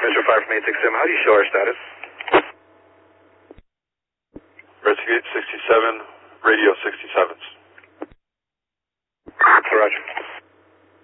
Mr. 5 from 867, how do you show our status? Rescue 867, radio 67s.